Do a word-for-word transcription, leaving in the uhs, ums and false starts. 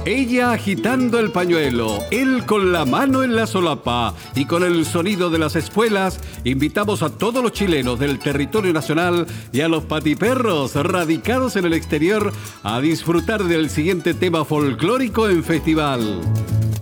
Ella agitando el pañuelo, él con la mano en la solapa y con el sonido de las espuelas, invitamos a todos los chilenos del territorio nacional y a los patiperros radicados en el exterior a disfrutar del siguiente tema folclórico en festival.